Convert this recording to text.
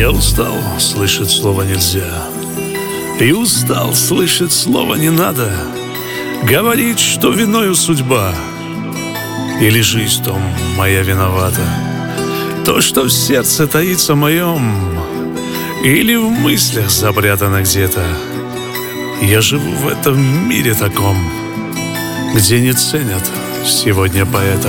Я устал слышать слово «нельзя», и устал слышать слово «не надо». Говорить, что виною судьба, или жизнь в том моя виновата. То, что в сердце таится моем, или в мыслях запрятано где-то. Я живу в этом мире таком, где не ценят сегодня поэта.